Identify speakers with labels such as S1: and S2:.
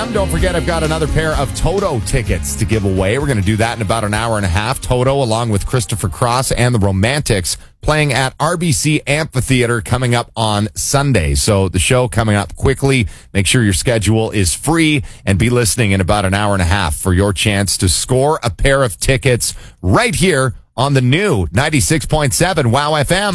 S1: FM. Don't forget, I've got another pair of Toto tickets to give away. We're going to do that in about an hour and a half. Toto, along with Christopher Cross and the Romantics, playing at RBC Amphitheater coming up on Sunday. So the show coming up quickly. Make sure your schedule is free and be listening in about an hour and a half for your chance to score a pair of tickets right here on the new 96.7 WOW FM.